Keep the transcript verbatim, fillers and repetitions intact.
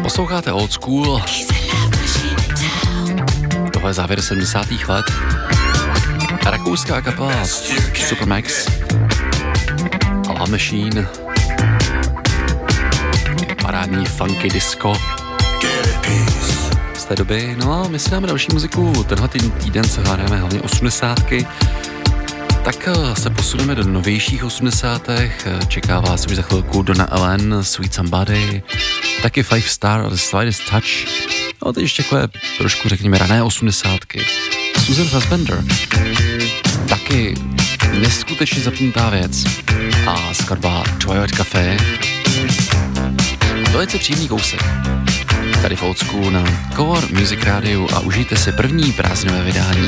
Posloucháte Old School. Tohle je závěr sedmdesátých let. Rakouská kapela Supermax a La Machine. Parádní funky disco z té doby. No a my si dáme další muziku. Tenhle týden se hledáme hlavně osmdesátky. Tak se posuneme do novějších osmdesátých. Čeká vás už za chvilku Donna Ellen, Sweet Somebody, taky Five Star a The Slightest Touch. No to ještě takové trošku, řekněme, rané osmdesátky. Susan Fassbender. Taky neskutečně zapnutá věc. A skladba Twilight Café. To je příjemný kousek. Tady v Old School na Core Music Radio a užijte si první prázdninové vydání.